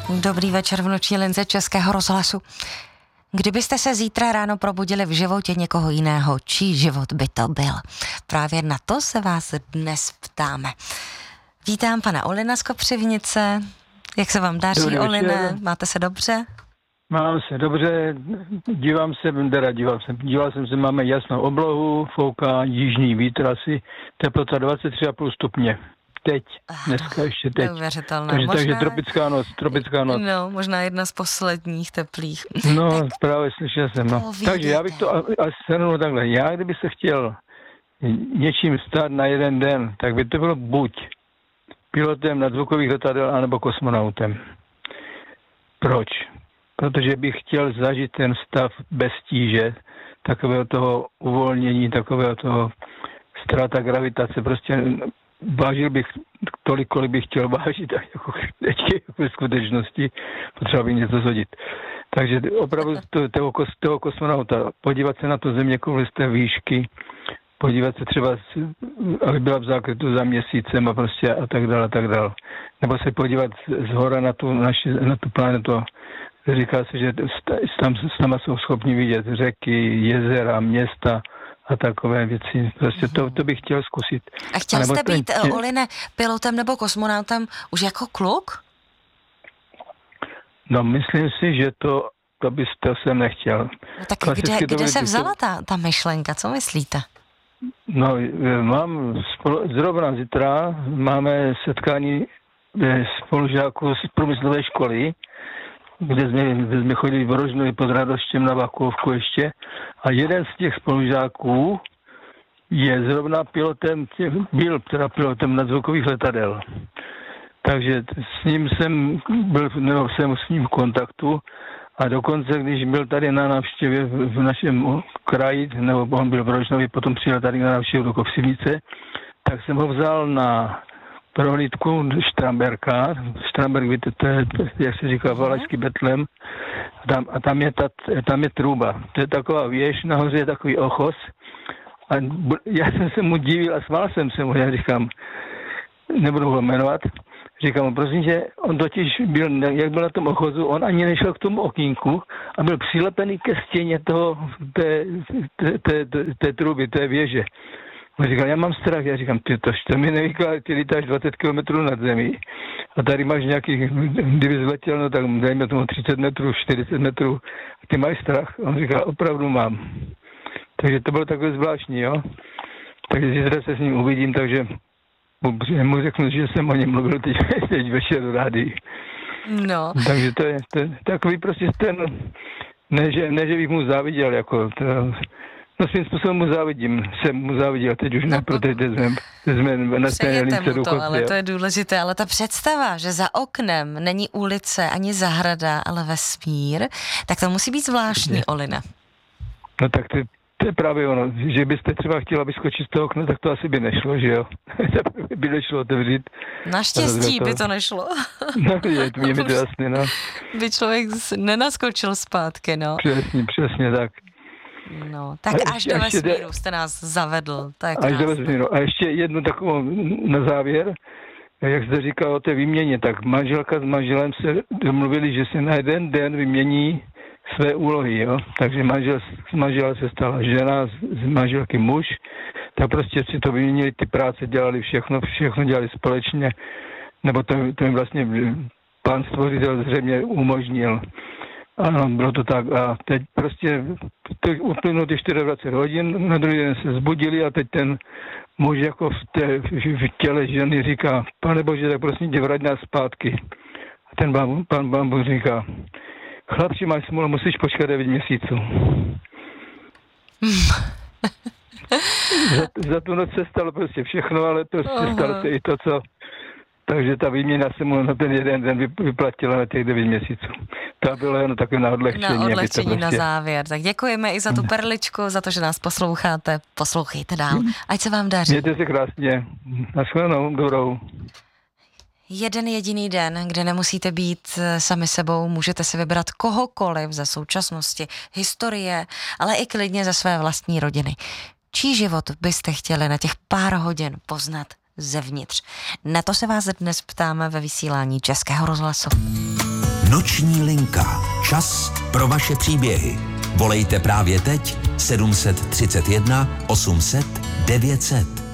Dobrý večer v noční linze Českého rozhlasu. Kdybyste se zítra ráno probudili v životě někoho jiného, čí život by to byl? Právě na to se vás dnes ptáme. Vítám pana Olina z Kopřivnice. Jak se vám daří, Oline? Máte se dobře? Mám se dobře, díval jsem se, máme jasnou oblohu, fouká jižní vítr, asi teplota 23,5 stupně. Teď, dneska ještě teď. Neuvěřitelné. Takže tropická noc. No, možná jedna z posledních teplých. No, tak právě slyšel jsem. No. Takže já bych to asi shrnul takhle. Já, kdyby se chtěl něčím stát na jeden den, tak by to bylo buď pilotem nadzvukových letadel, anebo kosmonautem. Proč? Protože bych chtěl zažít ten stav bez tíže, takového toho uvolnění, takového toho ztráta gravitace. Prostě vážil bych tolik, kolik bych chtěl vážit, jako ve skutečnosti potřeba bych něco zhodit. Takže opravdu toho kosmonauta, podívat se na tu zeměkouli z té výšky, podívat se třeba, aby byla v zákrytu za měsícem a prostě a tak dále. Nebo se podívat zhora na tu planetu. Říká se, že tam jsou schopni vidět řeky, jezera, města a takové věci. Prostě to bych chtěl zkusit. A chtěl jste být, Oline, pilotem nebo kosmonautem už jako kluk? No, myslím si, že to jsem nechtěl. No tak kde se vzala ta myšlenka? Co myslíte? No, zrovna zítra máme setkání spolužáků z průmyslové školy, kde jsme chodili v Rožnově pod Radoštěm na Vakovku ještě. A jeden z těch spolužáků je zrovna byl pilotem nadzvukových letadel. Takže s ním jsem s ním v kontaktu a dokonce, když byl tady na návštěvě v našem kraji, nebo on byl v Rožnově, potom přijel tady na návštěvu do Kopřivnice, tak jsem ho vzal na prohlídku Štramberka. Štramberk, víte, to je, jak se říká, valašský Betlem. A tam je truba. To je taková věž, nahoře je takový ochos. A já jsem se mu divil a smál jsem se mu. Já říkám, nebudu ho jmenovat, říkám mu, prosím, že on totiž byl, jak byl na tom ochozu, on ani nešel k tomu okýnku a byl přilepený ke stěně té truby, té věže. On říkal, já mám strach, já říkám, to mi nevykládá, ty lítáš 20 kilometrů nad zemí a tady máš nějaký, kdyby zletěl, no tak dejme tomu 30 metrů, 40 metrů, a ty máš strach? On říkal, opravdu mám. Takže to bylo takové zvláštní, jo. Takže zítra se s ním uvidím, takže mu řeknu, že jsem o něm mluvil teď večer do rádií. No. Takže to je takový prostě ten, ne, že bych mu záviděl, jako no svým způsobem jsem mu záviděl, teď už ne, protože jsme na stejné lince to, ale to je důležité, ale ta představa, že za oknem není ulice ani zahrada, ale vesmír, tak to musí být zvláštní, Olina. No tak to je právě ono, že byste třeba chtěla vyskočit z toho okna, tak to asi by nešlo, že jo? by nešlo otevřít. Naštěstí by to nešlo. No, je mi to jasný, no. By člověk nenaskočil zpátky, no. Přesně tak. No, tak až do vesmíru jste nás zavedl, to je krásné. Až do vesmíru. A ještě jednu takovou na závěr, jak jste říkal o té výměně, tak manželka s manželem se domluvili, že se na jeden den vymění své úlohy, jo. Takže manžela se stala žena, z manželky muž, tak prostě si to vyměnili, ty práce dělali všechno dělali společně, nebo to jim vlastně pán stvořitel zřejmě umožnil. Ano, bylo to tak a teď prostě uplynulo ty 24 hodin, na druhý den se zbudili a teď ten muž jako v těle ženy říká, Pane Bože, tak prosím tě, vrať nás zpátky. A ten pán Bambu říká, chlapči, máš smůlu, musíš počkat 9 měsíců. za tu noc se stalo prostě všechno, ale to se stalo se i to, co... Takže ta výměna se mu na ten jeden den vyplatila na těch 9 měsíců. To bylo jen takové na odlehčení. Na odlehčení na závěr. Tak děkujeme i za tu perličku, za to, že nás posloucháte. Poslouchejte dál. Ať se vám daří. Mějte se krásně. Naschledanou, dobrou. Jeden jediný den, kde nemusíte být sami sebou, můžete si vybrat kohokoliv ze současnosti, historie, ale i klidně ze své vlastní rodiny. Čí život byste chtěli na těch pár hodin poznat zevnitř? Na to se vás dnes ptáme ve vysílání Českého rozhlasu. Noční linka. Čas pro vaše příběhy. Volejte právě teď 731 800 900.